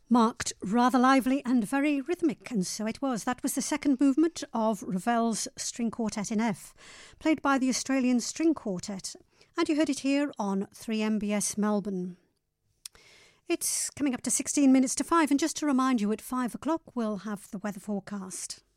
Marked, rather lively and very rhythmic, and so it was. That was the second movement of Ravel's String Quartet in F, played by the Australian String Quartet, and you heard it here on 3MBS Melbourne. It's coming up to 16 minutes to 5, and just to remind you, at 5 o'clock we'll have the weather forecast.